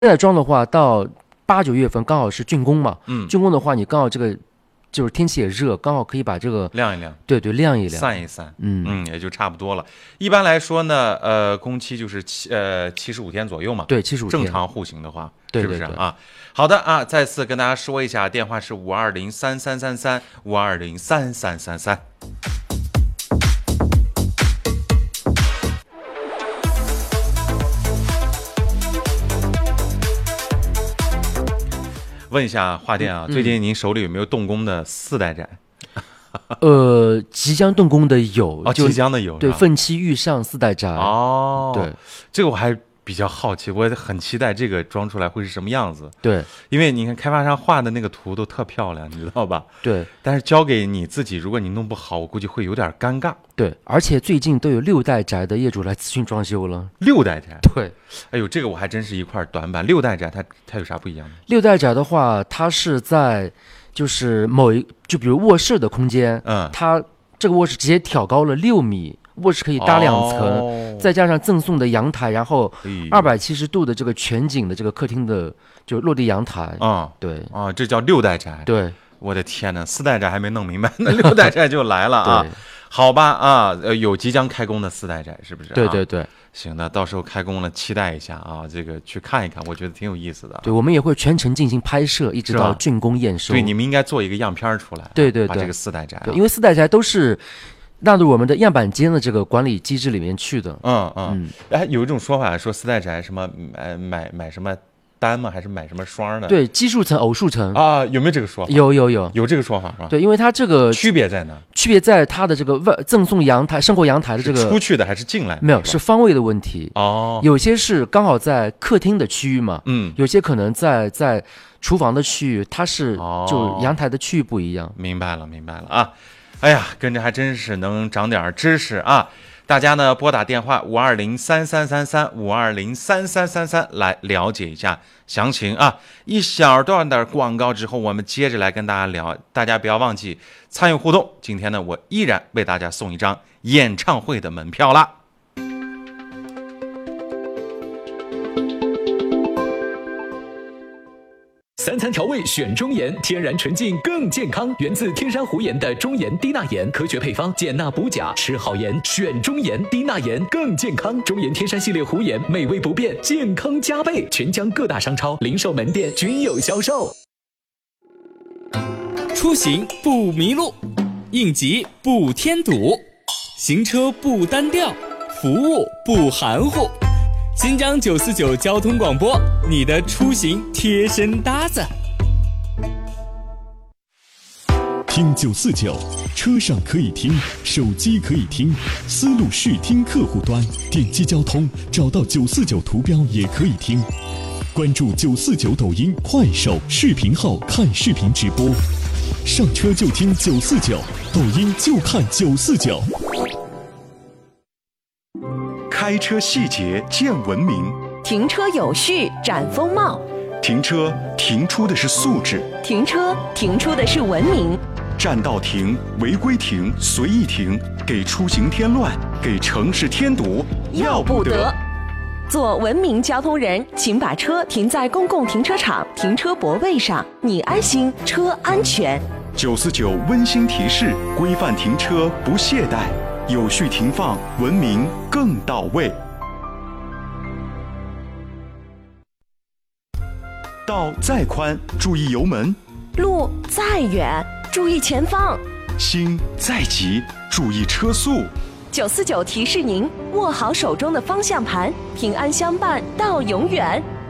在装的话，到8、9月份刚好是竣工嘛。竣工的话，你刚好这个就是天气也热，刚好可以把这个晾一晾。 对，晾一晾， 散一散。也就差不多了。一般来说呢，工期就是75天左右嘛。 对，75天。 正常户型的话， 对是不是啊？好的啊，再次跟大家说一下，电话是5203333，5203333。问一下华电啊，最近您手里有没有动工的4代宅？ 即将动工的有， 即将的有， 对，奋起欲上4代宅。对， 这个我还比较好奇，我也很期待这个装出来会是什么样子。 对， 因为你看开发商画的那个图都特漂亮，你知道吧？ 对， 但是交给你自己，如果你弄不好，我估计会有点尴尬。 对，而且最近都有6代宅的业主来咨询装修了。 6代宅？ 对， 哎呦，这个我还真是一块短板。6代宅它有啥不一样的 ？6代宅的话，它是在就是就比如卧室的空间，它这个卧室直接挑高了6米。卧室可以搭2层，再加上赠送的阳台，然后270度的这个全景的这个客厅的就落地阳台。对这叫6代宅。 对， 我的天哪，4代宅还没弄明白，那6代宅就来了啊！好吧啊，有即将开工的4代宅是不是？ 对对对， 行的，到时候开工了，期待一下啊，这个去看一看，我觉得挺有意思的。 对，我们也会全程进行拍摄，一直到竣工验收。 对，你们应该做一个样片出来。 对对对， 把这个4代宅， 因为4代宅都是纳入我们的样板间的这个管理机制里面去的。 有一种说法说4代宅什么买什么单吗？还是买什么双呢？ 对，奇数层、偶数层啊，有没有这个说法？ 有这个说法是吧？ 对，因为它这个区别在哪？ 区别在它的这个赠送阳台、生活阳台的这个出去的还是进来的？ 没有，是方位的问题。有些是刚好在客厅的区域嘛，有些可能在厨房的区域，它是就阳台的区域不一样。 明白了啊！哎呀，跟着还真是能长点知识啊！大家呢拨打电话5203333，5203333来了解一下详情啊！一小段的广告之后，我们接着来跟大家聊。大家不要忘记参与互动。今天呢，我依然为大家送一张演唱会的门票啦。 3餐调味选中盐，天然纯净更健康，源自天山湖盐的中盐低钠盐，科学配方，减钠补钾，吃好盐，选中盐，低钠盐更健康。中盐天山系列湖盐，美味不变，健康加倍，全疆各大商超、零售门店均有销售。 出行不迷路，应急不添堵，行车不单调，服务不含糊。新疆949交通广播，你的出行贴身搭子。 听949，车上可以听，手机可以听，思路视听客户端点击交通，找到949图标也可以听。关注949抖音、快手视频号看视频直播，上车就听949，抖音就看949。 开车细节见文明， 停车有序展风貌， 停车停出的是素质， 停车停出的是文明。 占道停、违规停、随意停，给出行添乱，给城市添堵，要不得。 做文明交通人，请把车停在公共停车场停车泊位上，你安心，车安全。 949温馨提示：规范停车不懈怠，有序停放，文明更到位。道再宽，注意油门； 路再远，注意前方； 心再急，注意车速。 949提示您：握好手中的方向盘，平安相伴到永远。